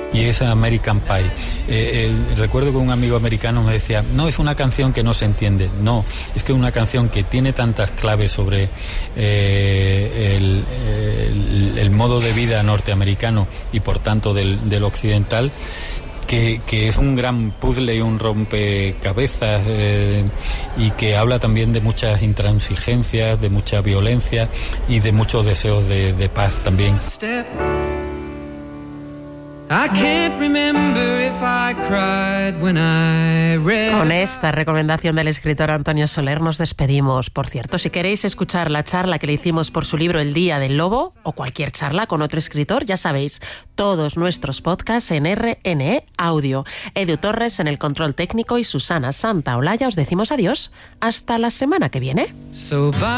y es American Pie. Recuerdo que un amigo americano me decía, no, es una canción que no se entiende. No, es que es una canción que tiene tantas claves sobre el modo de vida norteamericano y por tanto del occidental, que es un gran puzzle y un rompecabezas, y que habla también de muchas intransigencias, de mucha violencia y de muchos deseos de paz también. Con esta recomendación del escritor Antonio Soler nos despedimos. Por cierto, si queréis escuchar la charla que le hicimos por su libro El Día del Lobo, o cualquier charla con otro escritor, ya sabéis, todos nuestros podcasts en RNE Audio. Edu Torres en el control técnico y Susana Santaolalla os decimos adiós. Hasta la semana que viene.